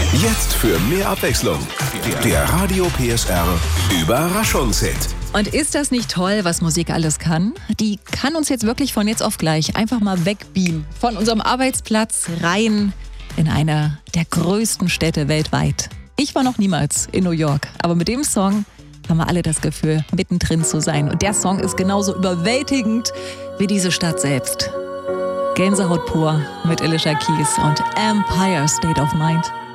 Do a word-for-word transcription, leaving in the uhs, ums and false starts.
Jetzt für mehr Abwechslung. Der Radio P S R Überraschungshit. Und ist das nicht toll, was Musik alles kann? Die kann uns jetzt wirklich von jetzt auf gleich einfach mal wegbeamen. Von unserem Arbeitsplatz rein in eine der größten Städte weltweit. Ich war noch niemals in New York, aber mit dem Song haben wir alle das Gefühl, mittendrin zu sein. Und der Song ist genauso überwältigend wie diese Stadt selbst. Gänsehaut pur mit Alicia Keys und Empire State of Mind.